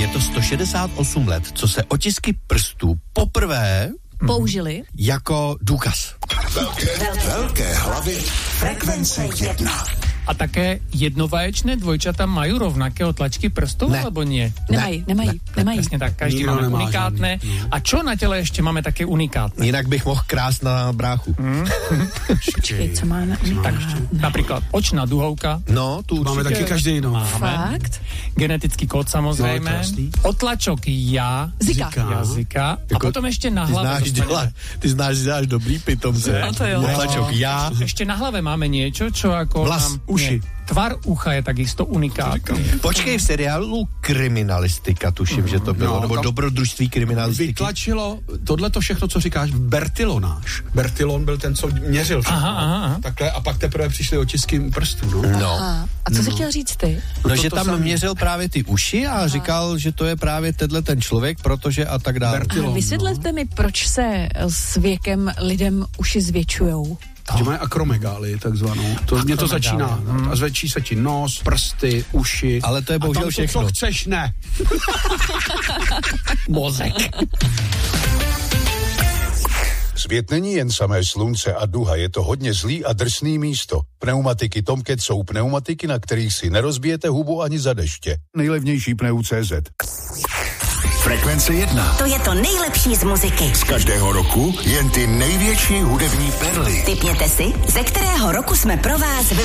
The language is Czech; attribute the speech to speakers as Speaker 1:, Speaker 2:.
Speaker 1: Je to 168 let, co se otisky prstů poprvé
Speaker 2: použili
Speaker 1: jako důkaz.
Speaker 3: Velké hlavy frekvence 1.
Speaker 4: A také jednovaječné dvojčata mají rovnaké otlačky prstů, alebo nie?
Speaker 2: Nemají.
Speaker 4: Jasně tak, každý
Speaker 5: Nikdo
Speaker 4: máme
Speaker 5: nemá
Speaker 4: unikátné.
Speaker 5: žádný,
Speaker 4: A čo na těle ještě máme také unikátné?
Speaker 1: Jinak bych mohl krást na bráchu.
Speaker 2: Co má na...
Speaker 4: Tak například očná duhovka.
Speaker 1: No, tu
Speaker 5: Máme
Speaker 1: určitě.
Speaker 5: taky každý jinou.
Speaker 2: Fakt?
Speaker 4: Genetický kód samozřejmě.
Speaker 5: No, krásný.
Speaker 4: Otlačok jazyka. A
Speaker 1: Jako,
Speaker 4: potom ještě na hlavě.
Speaker 1: Ty znáš, děláš dobrý pitomce.
Speaker 2: No to jo.
Speaker 1: Otlačok já.
Speaker 4: Ještě na hlavě máme něco, čo jako
Speaker 1: Vlas,
Speaker 4: nám...
Speaker 1: uši.
Speaker 4: Nie. Tvar ucha je takisto unikátní.
Speaker 1: Počkej, v seriálu Kriminalistika, tuším, že to bylo,
Speaker 5: No,
Speaker 1: nebo
Speaker 5: tam
Speaker 1: Dobrodružství kriminalistiky.
Speaker 5: Vytlačilo tohleto všechno, co říkáš, Bertilonáš. Bertilon byl ten, co měřil všechno.
Speaker 4: Aha.
Speaker 5: Takhle, a pak teprve přišly otisky prstů. No.
Speaker 1: No.
Speaker 2: A co jsi chtěl říct ty?
Speaker 1: No, že
Speaker 5: to
Speaker 1: tam
Speaker 5: samý.
Speaker 1: měřil právě ty uši a říkal, že to je právě ten člověk, protože a tak dále.
Speaker 5: Bertilon,
Speaker 2: Vysvětlete mi, proč se s věkem lidem uši zvětšujou.
Speaker 5: Že mají akromegálii, takzvanou. Mě to začíná. A zvětší se ti nos, prsty, uši.
Speaker 1: Ale to je bohužel
Speaker 5: a tam
Speaker 1: všechno.
Speaker 5: co chceš, ne.
Speaker 1: Mozek.
Speaker 3: Svět není jen samé slunce a duha, je to hodně zlý a drsný místo. Pneumatiky Tomcat jsou pneumatiky, na kterých si nerozbijete hubu ani za deště. Nejlevnější pneu.cz.
Speaker 6: Frekvence 1.
Speaker 7: To je to nejlepší z muziky.
Speaker 6: Z každého roku jen ty největší hudební perly.
Speaker 7: Tipněte si, ze kterého roku jsme pro vás vybrali